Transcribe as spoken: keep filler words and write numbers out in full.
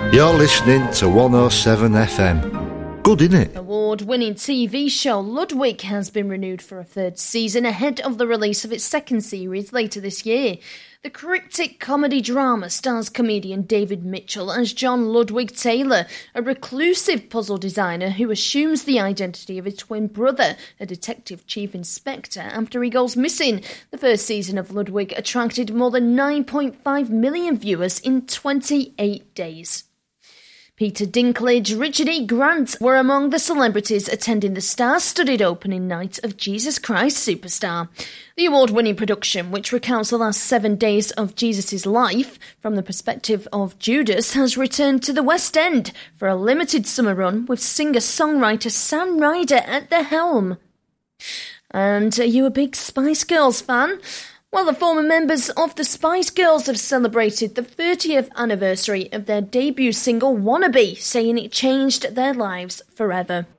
You're listening to one oh seven F M. Good, innit? Award-winning T V show Ludwig has been renewed for a third season ahead of the release of its second series later this year. The cryptic comedy drama stars comedian David Mitchell as John Ludwig Taylor, a reclusive puzzle designer who assumes the identity of his twin brother, a detective chief inspector, after he goes missing. The first season of Ludwig attracted more than nine point five million viewers in twenty-eight days. Peter Dinklage, Richard E. Grant were among the celebrities attending the star-studded opening night of Jesus Christ Superstar. The award-winning production, which recounts the last seven days of Jesus' life from the perspective of Judas, has returned to the West End for a limited summer run with singer-songwriter Sam Ryder at the helm. And are you a big Spice Girls fan? Well, the former members of the Spice Girls have celebrated the thirtieth anniversary of their debut single Wannabe, saying it changed their lives forever.